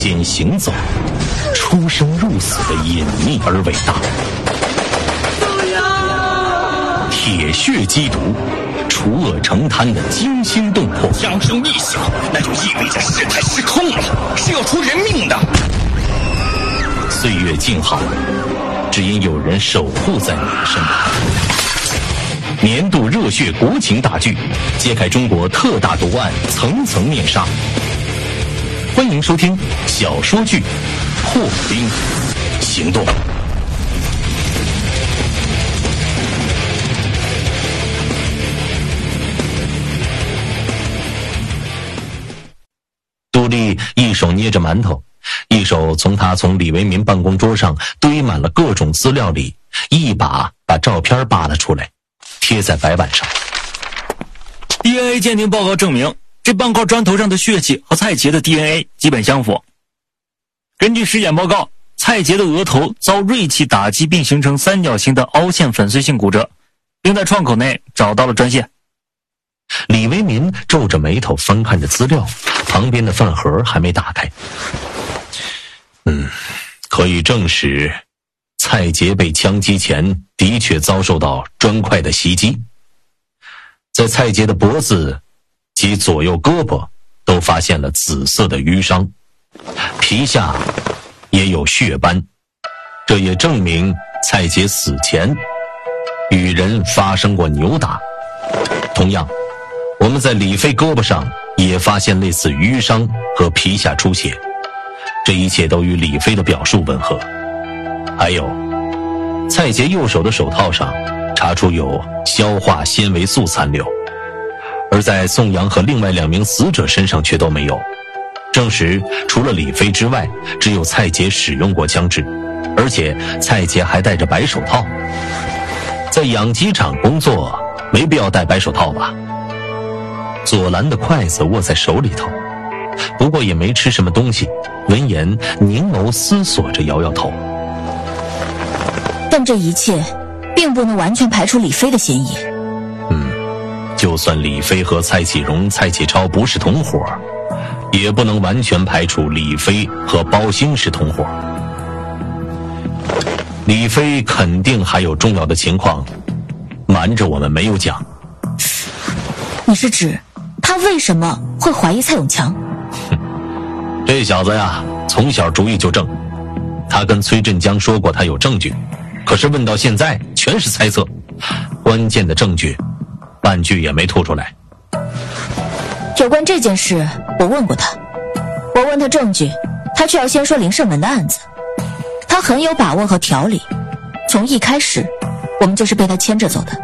间行走，出生入死的隐秘而伟大。铁血缉毒，除恶成贪的惊心动魄。 枪声一响，那就意味着事态失控了，是要出人命的。 岁月静好，只因有人守护在你的身旁。年度热血国情大剧，揭开中国特大毒案层层面纱。欢迎收听小说剧《破冰行动》。杜丽一手捏着馒头，一手从李维民办公桌上堆满了各种资料里，一把把照片扒了出来，贴在白板上。 DNA 鉴定报告证明，这半块砖头上的血迹和蔡杰的 DNA 基本相符。根据尸检报告，蔡杰的额头遭锐器打击并形成三角形的凹陷粉碎性骨折，并在创口内找到了砖屑。 李维民皱着眉头翻看着资料，旁边的饭盒还没打开。可以证实蔡杰被枪击前的确遭受到砖块的袭击。在蔡杰的脖子及左右胳膊都发现了紫色的淤伤，皮下也有血斑，这也证明蔡杰死前与人发生过扭打。同样，我们在李飞胳膊上也发现类似淤伤和皮下出血，这一切都与李飞的表述吻合。还有，蔡杰右手的手套上查出有消化纤维素残留，而在宋阳和另外2名死者身上却都没有，证实除了李飞之外，只有蔡杰使用过枪支，而且蔡杰还戴着白手套。在养鸡场工作，没必要戴白手套吧？左蓝的筷子握在手里头，不过也没吃什么东西，闻言凝眸思索着摇摇头。 但这一切并不能完全排除李飞的嫌疑。 就算李飞和蔡启荣、蔡启超不是同伙，也不能完全排除李飞和包兴是同伙。李飞肯定还有重要的情况瞒着我们没有讲。 你是指他为什么会怀疑蔡永强？ 这小子呀，从小主意就正。他跟崔振江说过他有证据，可是问到现在全是猜测，关键的证据半句也没吐出来。 有关这件事我问过他，我问他证据，他却要先说林胜文的案子。他很有把握和条理，从一开始我们就是被他牵着走的。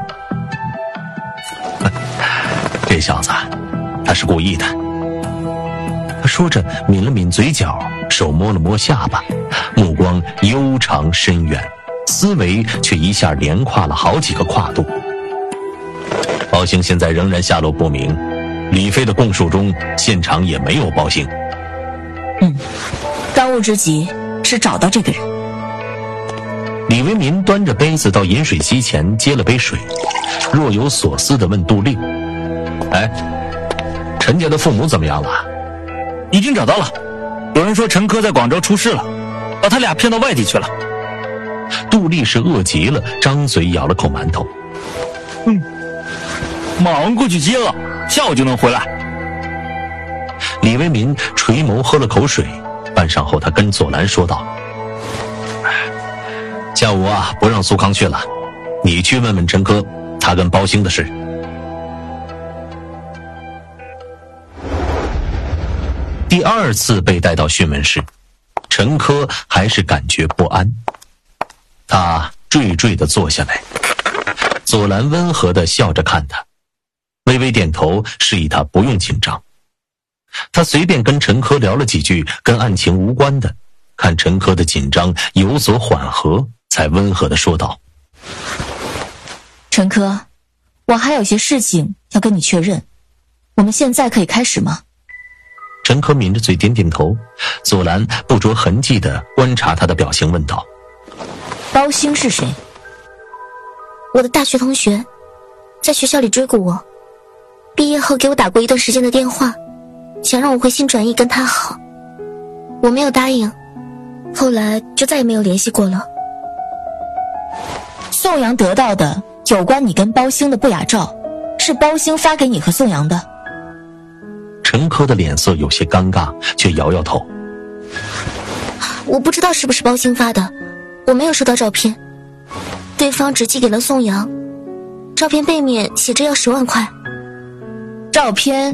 这小子他是故意的。他说着抿了抿嘴角，手摸了摸下巴，目光悠长深远，思维却一下连跨了好几个跨度。包兴现在仍然下落不明，李飞的供述中现场也没有包兴。 当务之急是找到这个人。 李维民端着杯子到饮水机前接了杯水，若有所思地问杜丽：陈家的父母怎么样了？ 已经找到了，有人说陈科在广州出事了，把他俩骗到外地去了。 杜丽是饿极了，张嘴咬了口馒头。 马上过去接了，下午就能回来。 李维民垂眸喝了口水，半晌后他跟左蓝说道：下午不让苏康去了，你去问问陈科他跟包兴的事。第2次被带到讯问室，陈科还是感觉不安，他惴惴地坐下来，左蓝温和地笑着看他，微微点头示意他不用紧张。他随便跟陈科聊了几句跟案情无关的，看陈科的紧张有所缓和，才温和地说道： 陈科，我还有些事情要跟你确认，我们现在可以开始吗？ 陈科抿着嘴点点头，左蓝不着痕迹地观察他的表情问道： 包兴是谁？ 我的大学同学，在学校里追过我，毕业后给我打过一段时间的电话，想让我回心转意跟他好。 我没有答应，后来就再也没有联系过了。 宋阳得到的有关你跟包兴的不雅照，是包兴发给你和宋阳的。 陈科的脸色有些尴尬，却摇摇头。 我不知道是不是包兴发的，我没有收到照片，对方只寄给了宋阳，照片背面写着要10万块。 照片